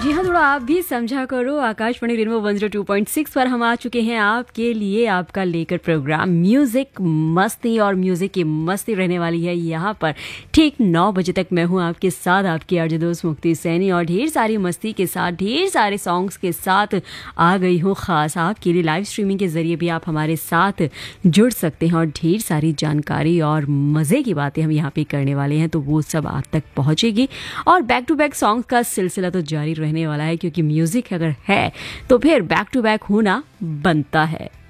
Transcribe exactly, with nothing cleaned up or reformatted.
जी हाँ, थोड़ा आप भी समझा करो। Akashvani rainbow one zero two point six पर हम आ चुके हैं आपके लिए, आपका लेकर प्रोग्राम म्यूज़िक मस्ती। और म्यूज़िक की मस्ती रहने वाली है यहाँ पर ठीक नौ बजे तक। मैं हूँ आपके साथ, आपकी आरजे दोस्त मुक्ति सैनी, और ढेर सारी मस्ती के साथ, ढेर सारे सॉन्ग्स के साथ आ गई हूँ ख़ास आपके लिए। लाइव स्ट्रीमिंग के ज़रिए भी आप हमारे साथ जुड़ सकते हैं और ढेर सारी जानकारी और मज़े की बातें हम यहाँ पे करने वाले हैं, तो वो सब आप तक पहुँचेगी। और बैक टू बैक सॉन्ग का सिलसिला तो जारी रहने वाला है, क्योंकि म्यूज़िक अगर है तो फिर बैक टू बैक होना बनता है।